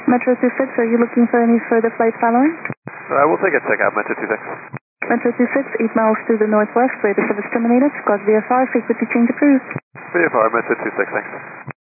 Metro 26, are you looking for any further flights following? We'll take a check out, Metro 26. Metro 26, 8 miles to the northwest, radar service terminated, squad VFR, frequency change approved. VFR, Metro 26, thanks.